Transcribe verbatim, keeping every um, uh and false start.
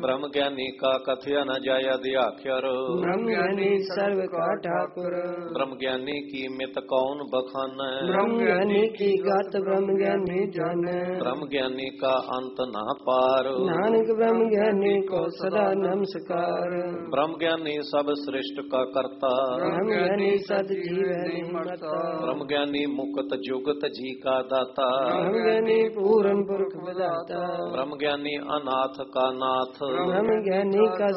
ब्रह्म ज्ञानी का कथया न जाय अध्याख्यर ब्रह्म ज्ञानी सर्व का ठाकुर ब्रह्म ज्ञानी की मित कौन बखान ब्रह्म ज्ञानी की गात ब्रह्म ज्ञानी जाने ब्रह्म ज्ञानी का अंत न पार नानक ब्रह्म ज्ञानी को सदा नमस्कार ब्रह्म ज्ञानी सब सृष्ट का करता ब्रह्म ज्ञानी सद जीव है नहीं मरता ब्रह्म ज्ञानी मुक्त जुगत जी का दाता ब्रह्म ज्ञानी पूर्ण पुरख विधाता ब्रह्म ज्ञानी अनाथ का नाथ ब्रह्म ज्ञानी का